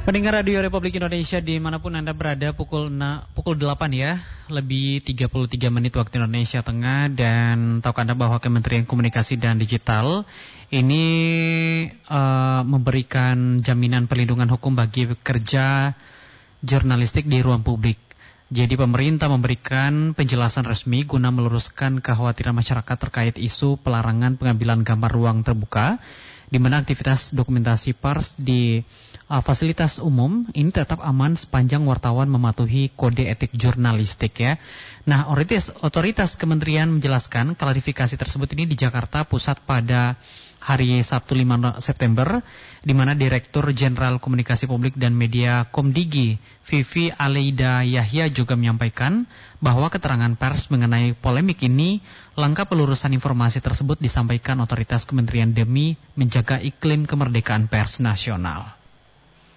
Pendengar Radio Republik Indonesia dimanapun Anda berada, pukul 8 ya, lebih 33 menit waktu Indonesia Tengah. Dan tahukah Anda bahwa Kementerian Komunikasi dan Digital ini memberikan jaminan perlindungan hukum bagi pekerja jurnalistik di ruang publik. Jadi pemerintah memberikan penjelasan resmi guna meluruskan kekhawatiran masyarakat terkait isu pelarangan pengambilan gambar ruang terbuka, di mana aktivitas dokumentasi pers di fasilitas umum ini tetap aman sepanjang wartawan mematuhi kode etik jurnalistik ya. Nah, otoritas kementerian menjelaskan klarifikasi tersebut ini di Jakarta Pusat pada hari Sabtu 5 September, di mana Direktur Jenderal Komunikasi Publik dan Media Komdigi, Vivi Aleida Yahya juga menyampaikan bahwa keterangan pers mengenai polemik ini langkah pelurusan informasi tersebut disampaikan otoritas kementerian demi menjaga iklim kemerdekaan pers nasional.